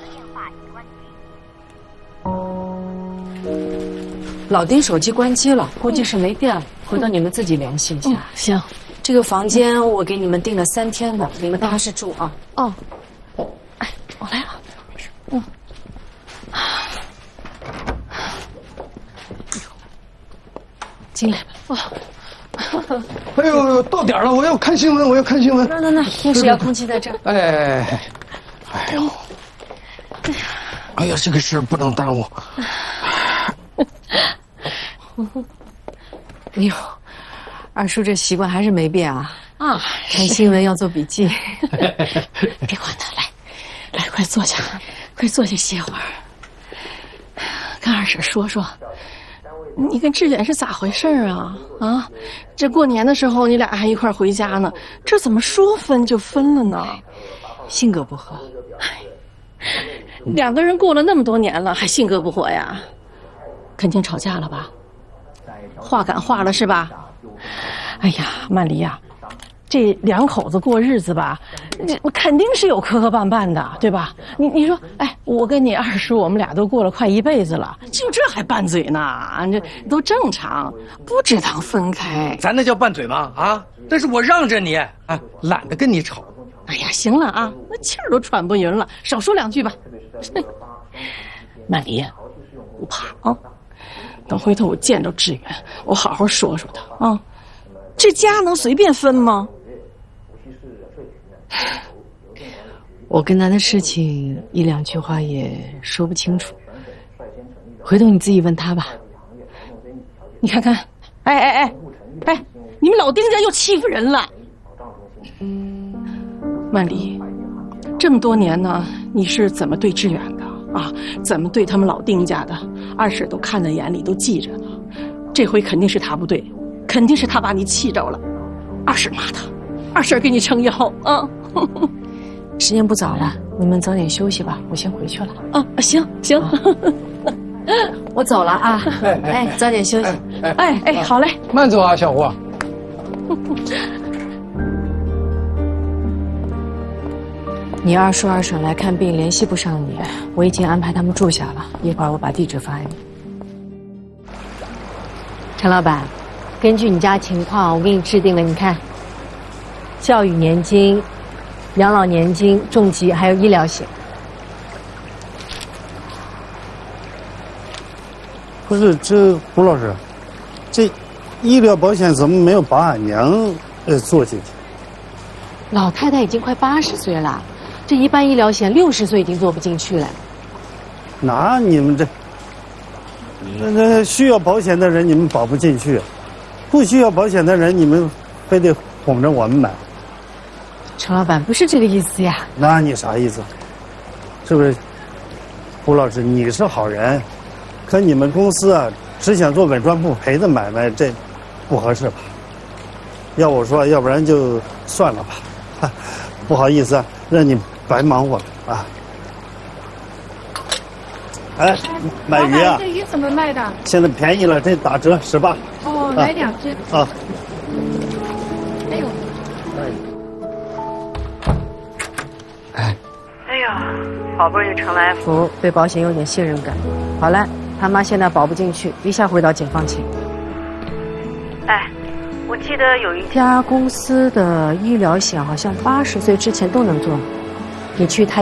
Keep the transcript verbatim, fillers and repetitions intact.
老丁手机关机了，估计是没电了，回头你们自己联系一下。 嗯、行， 这个房间我给你们订了三天的，你们踏实住啊。 哦，哎，我来啊。嗯。进来吧。 哦。哎呦，到点了，我要看新闻，我要看新闻。 那那那，电视遥控器在这儿。 哎，哎呦，哎呀，这个事不能耽误。 哎呦，二叔这习惯还是没变啊！ 啊， 看新闻要做笔记。 别管他，来，来，快坐下，快坐下歇会儿。跟二婶说说，你跟志远是咋回事啊？啊，这过年的时候你俩还一块回家呢，这怎么说分就分了呢？ 性格不合。 两个人过了那么多年了，还性格不合呀？肯定吵架了吧？话赶话了是吧？哎呀，曼梨呀，这两口子过日子吧，这肯定是有磕磕绊绊的，对吧？你你说，哎，我跟你二叔，我们俩都过了快一辈子了，就这还拌嘴呢？这都正常，不值当分开。 咱那叫拌嘴吗？啊，这是我让着你，啊，懒得跟你吵。 哎呀，行了啊，那气儿都喘不匀了，少说两句吧。曼梨，不怕啊。等回头我见着志远，我好好说说他啊。这家能随便分吗？ 我跟他的事情一两句话也说不清楚，回头你自己问他吧。 你看看，哎哎哎，哎，你们老丁家又欺负人了。曼梨，这么多年呢，你是怎么对志远的？啊，怎么对他们老丁家的，二婶都看在眼里，都记着呢。这回肯定是他不对，肯定是他把你气着了。二婶骂他，二婶给你撑腰啊。 时间不早了，你们早点休息吧，我先回去了。 啊，行行，啊、 我走了啊。哎, 哎，早点休息。 哎 哎, 哎，好嘞， 慢走啊，小胡。 你二叔二婶来看病，联系不上你，我已经安排他们住下了。一会儿我把地址发给你。陈老板，根据你家情况，我给你制定了，你看，教育年金、养老年金、重疾还有医疗险。 不是这胡老师，这医疗保险怎么没有把俺娘呃做进去？ 老太太已经快八十岁了。这一般医疗险六十岁已经做不进去了。 那你们这，那那需要保险的人你们保不进去，不需要保险的人你们非得哄着我们买。 陈老板不是这个意思呀。 那你啥意思？是不是？胡老师，你是好人，可你们公司啊只想做稳赚不赔的买卖，这不合适吧？要我说，要不然就算了吧。不好意思啊，让你白忙活了啊！哎，买鱼啊！ 这鱼怎么卖的？ 现在便宜了，这打折十八。 哦，来两只。 啊。 哎呦！ 哎。哎呀，好不容易成了 F， 对保险有点信任感。好了，他妈现在保不进去，一下回到解放前。哎。我记得有一家公司的医疗险好像八十岁之前都能做，你去他